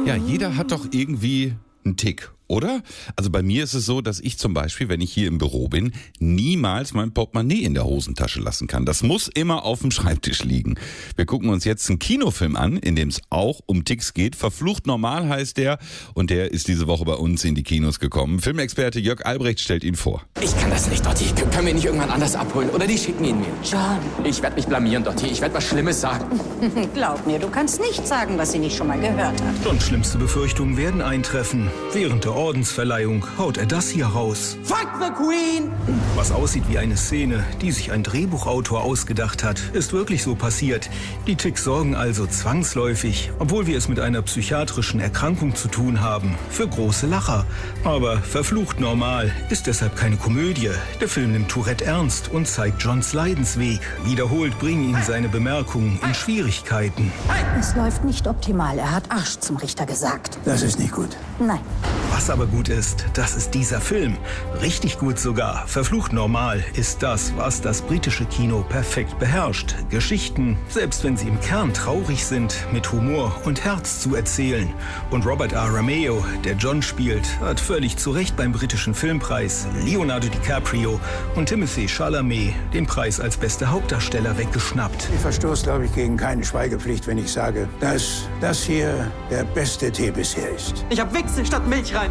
Ja, jeder hat doch irgendwie einen Tick, oder? Also bei mir ist es so, dass ich zum Beispiel, wenn ich hier im Büro bin, niemals mein Portemonnaie in der Hosentasche lassen kann. Das muss immer auf dem Schreibtisch liegen. Wir gucken uns jetzt einen Kinofilm an, in dem es auch um Ticks geht. Verflucht normal heißt der und der ist diese Woche bei uns in die Kinos gekommen. Filmexperte Jörg Albrecht stellt ihn vor. Ich kann das nicht, Dotti. Können wir ihn nicht irgendwann anders abholen? Oder die schicken ihn mir. John. Ich werde mich blamieren, Dotti. Ich werde was Schlimmes sagen. Glaub mir, du kannst nicht sagen, was sie nicht schon mal gehört hat. Johns schlimmste Befürchtungen werden eintreffen. Während der Ordensverleihung haut er das hier raus. Fuck the Queen! Was aussieht wie eine Szene, die sich ein Drehbuchautor ausgedacht hat, ist wirklich so passiert. Die Ticks sorgen also zwangsläufig, obwohl wir es mit einer psychiatrischen Erkrankung zu tun haben, für große Lacher. Aber verflucht normal ist deshalb keine Komödie. Der Film nimmt Tourette ernst und zeigt Johns Leidensweg. Wiederholt bringen ihn seine Bemerkungen in Schwierigkeiten. Es läuft nicht optimal. Er hat Arsch zum Richter gesagt. Das ist nicht gut. Nein. Was aber gut ist, das ist dieser Film. Richtig gut sogar. Verflucht normal ist das, was das britische Kino perfekt beherrscht. Geschichten, selbst wenn sie im Kern traurig sind, mit Humor und Herz zu erzählen. Und Robert R. Romeo, der John spielt, hat völlig zu Recht beim britischen Filmpreis Leonardo DiCaprio und Timothée Chalamet den Preis als bester Hauptdarsteller weggeschnappt. Ich verstoße, glaube ich, gegen keine Schweigepflicht, wenn ich sage, dass das hier der beste Tee bisher ist. Ich hab Wichse statt Milch rein.